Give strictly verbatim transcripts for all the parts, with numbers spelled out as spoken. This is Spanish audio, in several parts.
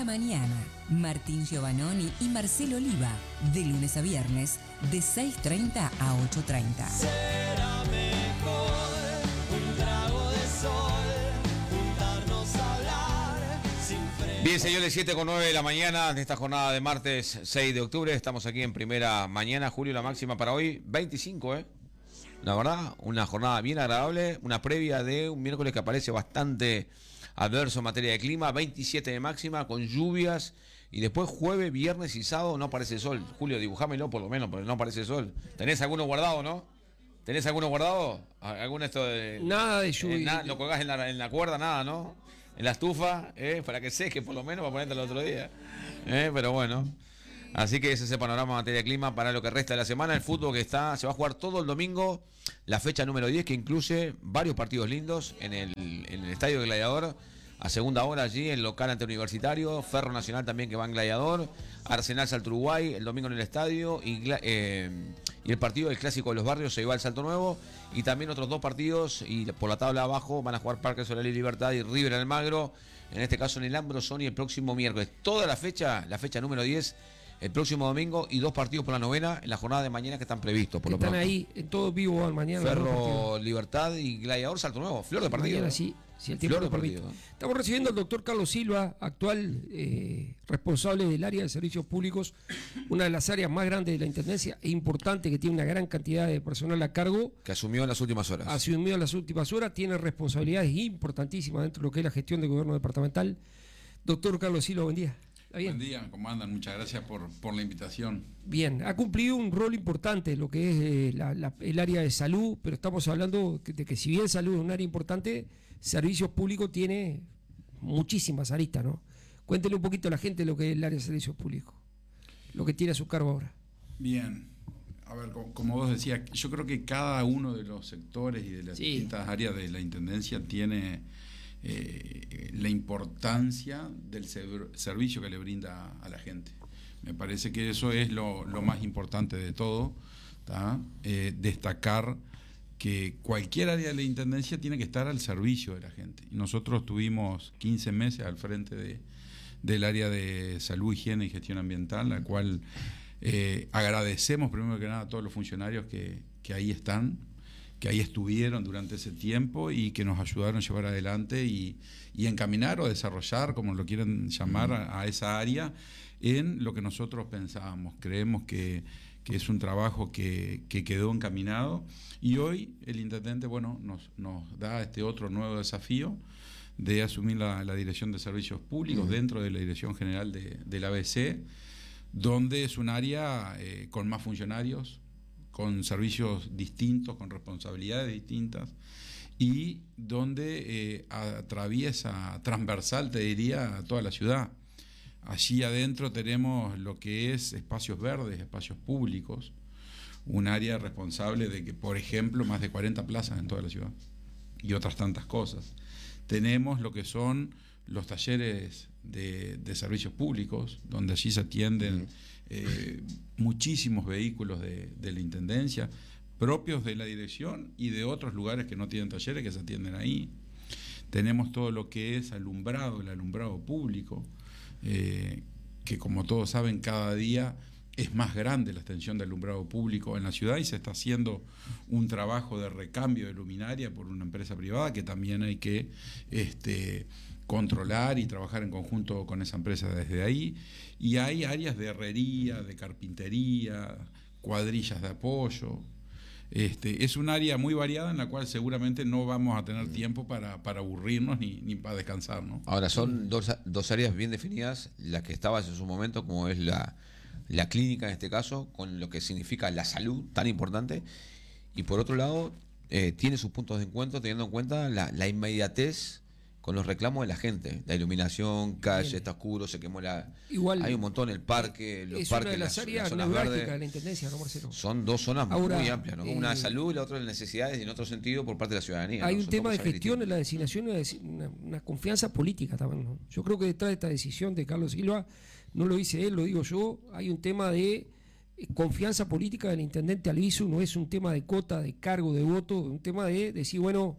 la mañana. Martín Giovannoni y Marcelo Oliva. De lunes a viernes, de seis treinta a ocho treinta. Será mejor un trago de sol, juntarnos a hablar sin freno. Bien, señores, siete con nueve de la mañana de esta jornada de martes seis de octubre. Estamos aquí en primera mañana. Julio, la máxima para hoy, veinticinco, ¿eh? La verdad, una jornada bien agradable. Una previa de un miércoles que aparece bastante adverso en materia de clima. veintisiete de máxima, con lluvias. Y después jueves, viernes y sábado no aparece el sol. Julio, dibujámelo por lo menos, porque no aparece el sol. ¿Tenés alguno guardado, no? ¿Tenés alguno guardado? ¿Algún esto de...? Nada de lluvia. Eh, nada, ¿lo colgás en la, en la cuerda? Nada, ¿no? En la estufa, eh, para que seque por lo menos, para ponerte el otro día. Eh, pero bueno. Así que ese es el panorama en materia de clima para lo que resta de la semana. El fútbol que está, se va a jugar todo el domingo, la fecha número diez, que incluye varios partidos lindos en el, en el Estadio Gladiador. A segunda hora allí, el local ante Universitario, Ferro Nacional también que va en Gladiador, Arsenal Salto Uruguay, el domingo en el estadio, y, eh, y el partido del Clásico de los Barrios se va al Salto Nuevo, y también otros dos partidos, y por la tabla abajo van a jugar Parque Solar y Libertad y River Almagro, en este caso en el Ambrosoni el próximo miércoles. Toda la fecha, la fecha número diez, el próximo domingo, y dos partidos por la novena en la jornada de mañana que están previstos. Por Están lo ahí, en todo vivo al mañana. Ferro, Libertad y Gladiador, Salto Nuevo, flor de partido. Mañana sí, si el tiempo lo permite. Estamos recibiendo al doctor Carlos Silva, actual eh, responsable del área de servicios públicos, una de las áreas más grandes de la Intendencia e importante, que tiene una gran cantidad de personal a cargo. Que asumió en las últimas horas. Asumió en las últimas horas, tiene responsabilidades importantísimas dentro de lo que es la gestión del gobierno departamental. Doctor Carlos Silva, buen día. Buen día, ¿cómo andan? Muchas gracias por, por la invitación. Bien, ha cumplido un rol importante lo que es eh, la, la, el área de salud, pero estamos hablando de que si bien salud es un área importante, servicios públicos tiene muchísimas aristas, ¿no? Cuéntele un poquito a la gente lo que es el área de servicios públicos, lo que tiene a su cargo ahora. Bien, a ver, como, como vos decías, yo creo que cada uno de los sectores y de las sí. distintas áreas de la Intendencia tiene... Eh, la importancia del servicio que le brinda a la gente. Me parece que eso es lo, lo más importante de todo, eh, destacar que cualquier área de la Intendencia tiene que estar al servicio de la gente. Y nosotros tuvimos quince meses al frente de, del área de salud, higiene y gestión ambiental, la cual eh, agradecemos primero que nada a todos los funcionarios que, que ahí están, que ahí estuvieron durante ese tiempo y que nos ayudaron a llevar adelante y, y encaminar o desarrollar, como lo quieran llamar, a, a esa área en lo que nosotros pensábamos. Creemos que, que es un trabajo que, que quedó encaminado, y hoy el intendente, bueno, nos, nos da este otro nuevo desafío de asumir la, la Dirección de Servicios Públicos dentro de la Dirección General de, del A B C, donde es un área eh, con más funcionarios, con servicios distintos, con responsabilidades distintas, y donde eh, atraviesa transversal, te diría, a toda la ciudad. Allí adentro tenemos lo que es espacios verdes, espacios públicos, un área responsable de que, por ejemplo, más de cuarenta plazas en toda la ciudad, y otras tantas cosas. Tenemos lo que son los talleres de, de servicios públicos, donde allí se atienden eh, muchísimos vehículos de, de la Intendencia, propios de la dirección y de otros lugares que no tienen talleres, que se atienden ahí. Tenemos todo lo que es alumbrado, el alumbrado público, eh, que como todos saben, cada día es más grande la extensión de alumbrado público en la ciudad, y se está haciendo un trabajo de recambio de luminaria por una empresa privada que también hay que este, controlar y trabajar en conjunto con esa empresa desde ahí. Y hay áreas de herrería, de carpintería, cuadrillas de apoyo. Este, es un área muy variada en la cual seguramente no vamos a tener tiempo para, para aburrirnos ni, ni para descansar, ¿no? Ahora, son dos, dos áreas bien definidas, las que estabas en su momento, como es la, la clínica en este caso, con lo que significa la salud tan importante, y por otro lado eh, tiene sus puntos de encuentro teniendo en cuenta la, la inmediatez con los reclamos de la gente, la iluminación, calle, bien, está oscuro, se quemó la... Igual, hay un montón, el parque, los es parques, una de las, las áreas zonas verdes de la Intendencia, ¿no, Marcelo? Son dos zonas Ahora, muy amplias, ¿no? Eh, una de salud y la otra de necesidades, y en otro sentido por parte de la ciudadanía. Hay ¿no? un Son tema de gestión distintas. en la designación, una, una confianza política también, ¿no? Yo creo que detrás de esta decisión de Carlos Silva, no lo dice él, lo digo yo, hay un tema de confianza política del intendente Albizu, no es un tema de cota, de cargo, de voto, es un tema de decir, bueno,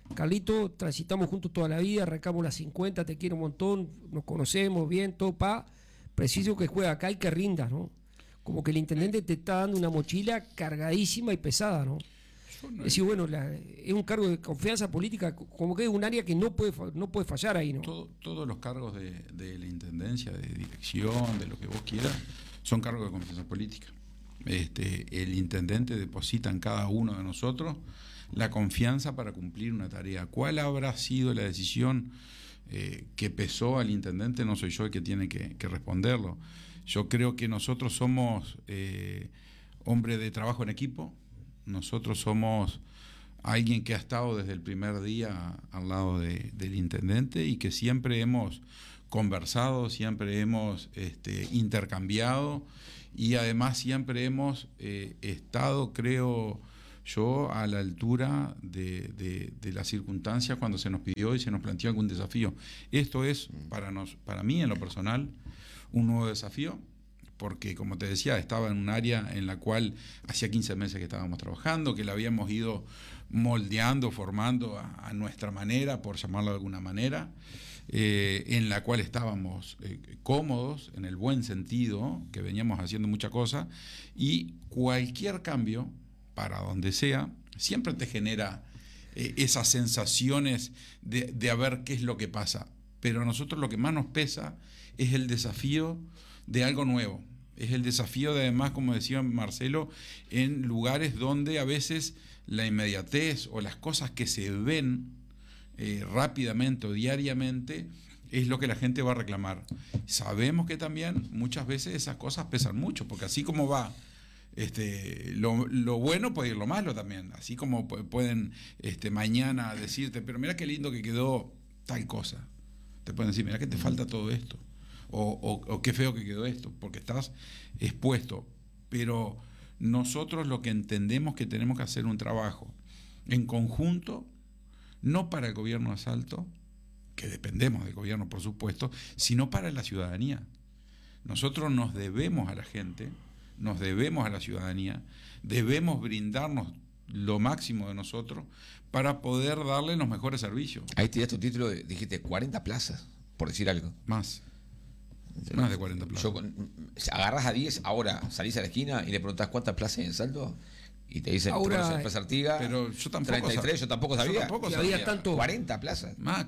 Carlito, transitamos juntos toda la vida, arrancamos las cincuenta, te quiero un montón, nos conocemos bien, todo pa. Preciso que juega acá y que rindas, ¿no? Como que el intendente te está dando una mochila cargadísima y pesada, ¿no? Es decir, bueno, la, es un cargo de confianza política, como que es un área que no puede no puede fallar ahí, ¿no? Todo, todos los cargos de, de la intendencia, de dirección, de lo que vos quieras, son cargos de confianza política. Este, el intendente deposita en cada uno de nosotros la confianza para cumplir una tarea. ¿Cuál habrá sido la decisión eh, que pesó al intendente? No soy yo el que tiene que, que responderlo. Yo creo que nosotros somos eh, hombre de trabajo en equipo, nosotros somos alguien que ha estado desde el primer día al lado de, del intendente y que siempre hemos conversado, siempre hemos este, intercambiado y además siempre hemos eh, estado, creo yo, a la altura de, de, de las circunstancias cuando se nos pidió y se nos planteó algún desafío. Esto es, para, nos, para mí en lo personal, un nuevo desafío, porque como te decía, estaba en un área en la cual hacía quince meses que estábamos trabajando, que la habíamos ido moldeando, formando a, a nuestra manera, por llamarlo de alguna manera, eh, en la cual estábamos eh, cómodos, en el buen sentido, que veníamos haciendo mucha cosa, y cualquier cambio, para donde sea, siempre te genera eh, esas sensaciones de, de a ver qué es lo que pasa. Pero a nosotros lo que más nos pesa es el desafío de algo nuevo. Es el desafío de, además, como decía Marcelo, en lugares donde a veces la inmediatez o las cosas que se ven eh, rápidamente o diariamente es lo que la gente va a reclamar. Sabemos que también muchas veces esas cosas pesan mucho, porque así como va este, lo, lo bueno puede ir lo malo también. Así como pueden este, mañana decirte, pero mira qué lindo que quedó tal cosa. Te pueden decir, mira que te falta todo esto. O, o, o qué feo que quedó esto, porque estás expuesto. Pero nosotros lo que entendemos que tenemos que hacer un trabajo en conjunto, no para el gobierno de Salto, que dependemos del gobierno por supuesto, sino para la ciudadanía. Nosotros nos debemos a la gente, nos debemos a la ciudadanía, debemos brindarnos lo máximo de nosotros para poder darle los mejores servicios. Ahí tiraste tu título, dijiste cuarenta plazas, por decir algo. Más. Más de cuarenta plazas. Yo, agarras a diez, ahora salís a la esquina y le preguntás cuántas plazas hay en Salto y te dicen ahora, Plaza Artigas, pero yo tampoco treinta y tres, yo tampoco sabía. Yo tampoco sabía. Había tanto, cuarenta plazas. Más,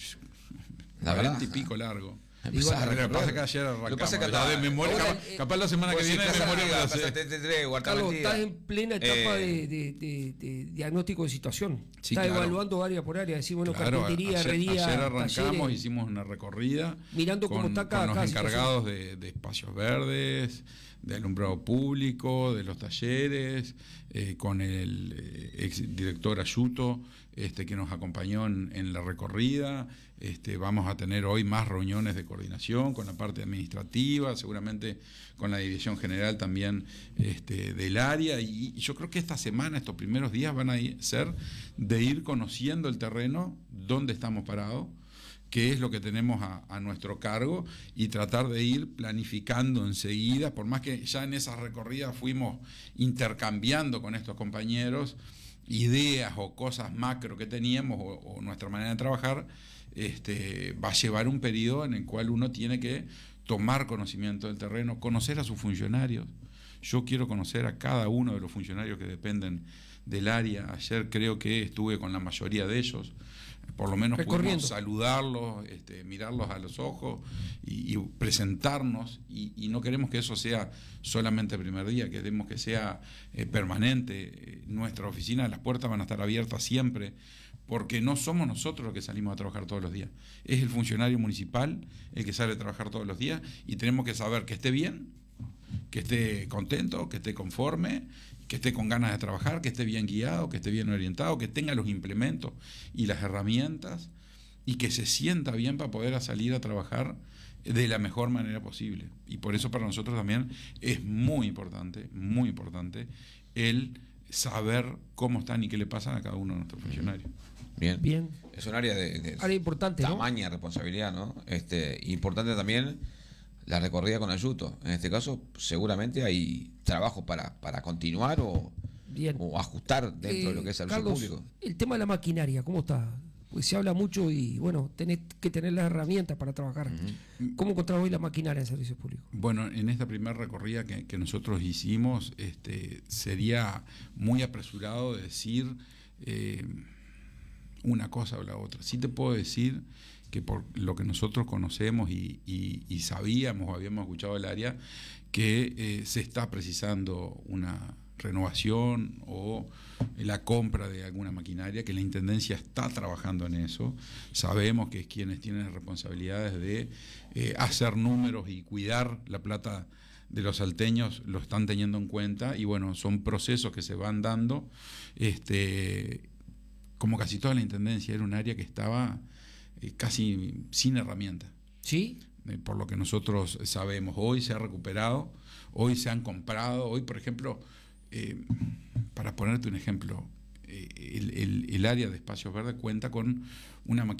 la cuarenta y pico largo. Igual, lo que pasa es que ayer arrancamos. Lo que pasa es que ya de memoria, ahora, capaz, capaz la semana que viene de memoria me la sé. Carlos, estás en plena etapa eh, de, de, de, de diagnóstico de situación. Sí, estás claro. evaluando área por área, decir, bueno, Claro, carpintería, ayer, herrería, ayer arrancamos, talleres, hicimos una recorrida mirando con, cómo está cada, con los cada encargados de, de espacios verdes, de alumbrado público, de los talleres, eh, con el eh, ex director Ayuto, este, que nos acompañó en, en la recorrida. Este, vamos a tener hoy más reuniones de coordinación con la parte administrativa, seguramente con la dirección general también este, del área, y, y yo creo que esta semana, estos primeros días van a ir, ser de ir conociendo el terreno, dónde estamos parados, qué es lo que tenemos a, a nuestro cargo y tratar de ir planificando enseguida, por más que ya en esas recorridas fuimos intercambiando con estos compañeros ideas o cosas macro que teníamos o, o nuestra manera de trabajar. Este, va a llevar un periodo en el cual uno tiene que tomar conocimiento del terreno, conocer a sus funcionarios. Yo quiero conocer a cada uno de los funcionarios que dependen del área. Ayer creo que estuve con la mayoría de ellos, por lo menos pudimos saludarlos, este, mirarlos a los ojos y, y presentarnos, y, y no queremos que eso sea solamente el primer día, queremos que sea eh, permanente. Eh, nuestra oficina, las puertas van a estar abiertas siempre, porque no somos nosotros los que salimos a trabajar todos los días, es el funcionario municipal el que sale a trabajar todos los días, y tenemos que saber que esté bien, que esté contento, que esté conforme, que esté con ganas de trabajar, que esté bien guiado, que esté bien orientado, que tenga los implementos y las herramientas, y que se sienta bien para poder salir a trabajar de la mejor manera posible. Y por eso para nosotros también es muy importante, muy importante el saber cómo están y qué le pasa a cada uno de nuestros funcionarios. Bien. Bien. Es un área de, de área importante, tamaña, ¿no? responsabilidad, ¿no? Este, importante también la recorrida con Ayuto. En este caso, seguramente hay trabajo para, para continuar o, Bien. o ajustar dentro Eh, de lo que es servicio Carlos, público. el tema de la maquinaria, ¿cómo está? Pues se habla mucho y bueno, tenés que tener las herramientas para trabajar. Uh-huh. ¿Cómo encontrás hoy la maquinaria en servicios públicos? Bueno, en esta primera recorrida que, que nosotros hicimos, este, sería muy apresurado decir eh, una cosa o la otra. Sí te puedo decir que por lo que nosotros conocemos y, y, y sabíamos o habíamos escuchado del área, que eh, se está precisando una renovación o la compra de alguna maquinaria, que la Intendencia está trabajando en eso. Sabemos que quienes tienen responsabilidades de eh, hacer números y cuidar la plata de los salteños lo están teniendo en cuenta, y bueno, son procesos que se van dando. Este, como casi toda la Intendencia, era un área que estaba eh, casi sin herramientas. ¿Sí? Eh, por lo que nosotros sabemos. Hoy se ha recuperado, hoy se han comprado, hoy por ejemplo, eh, para ponerte un ejemplo, eh, el, el, el área de espacios verdes cuenta con una maquinaria